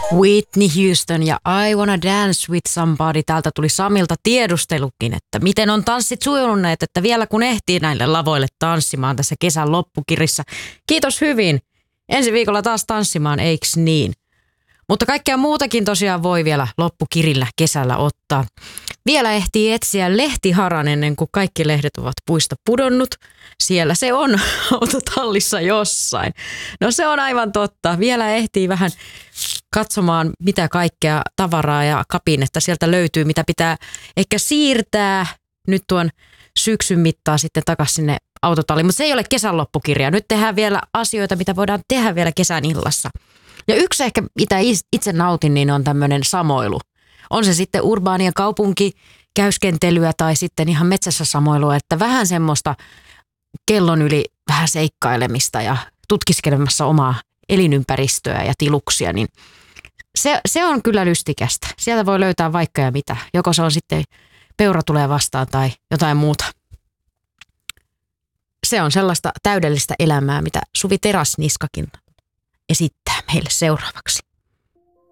Whitney Houston ja I Wanna Dance With Somebody. Täältä tuli Samilta tiedustelukin, että miten on tanssit sujuneet, että vielä kun ehtii näille lavoille tanssimaan tässä kesän loppukirissä. Kiitos hyvin. Ensi viikolla taas tanssimaan, eiks niin? Mutta kaikkea muutakin tosiaan voi vielä loppukirillä kesällä ottaa. Vielä ehtii etsiä lehtiharan ennen kuin kaikki lehdet ovat puista pudonnut. Siellä se on autotallissa jossain. No se on aivan totta. Vielä ehtii vähän katsomaan, mitä kaikkea tavaraa ja kapinetta sieltä löytyy, mitä pitää ehkä siirtää nyt tuon syksyn mittaan sitten takaisin sinne autotalliin. Mutta se ei ole kesän loppukirja. Nyt tehdään vielä asioita, mitä voidaan tehdä vielä kesän illassa. Ja yksi ehkä, mitä itse nautin, niin on tämmöinen samoilu. On se sitten urbaania kaupunkikäyskentelyä tai sitten ihan metsässä samoilua, että vähän semmoista kellon yli vähän seikkailemista ja tutkiskelemassa omaa elinympäristöä ja tiluksia, niin se on kyllä lystikästä. Sieltä voi löytää vaikka ja mitä. Joko se on sitten peura tulee vastaan tai jotain muuta. Se on sellaista täydellistä elämää, mitä Suvi Teräsniskakin esittää meille seuraavaksi.